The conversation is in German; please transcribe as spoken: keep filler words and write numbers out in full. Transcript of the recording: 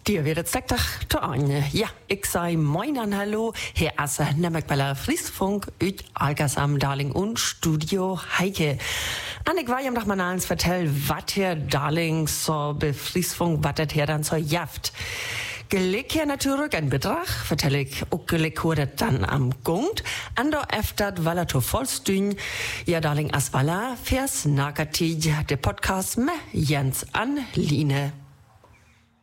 Dir wird es Tag zu an. Ja, ich sei moin an hallo, hier Asse, nämlich bei der Friesfunk, üt Algersam, Darling und Studio Heike. Und ich war ja noch mal eins vertellen, was hier Darling so bei Friesfunk, was das hier dann so jaft. Geleg hier natürlich ein Betrag, vertell ich, auch geleg wurde dann am Gund, an der Eftat Wallato Vollstün, ja Darling as Walla, Vers Nakatij, der Podcast me Jens an Line.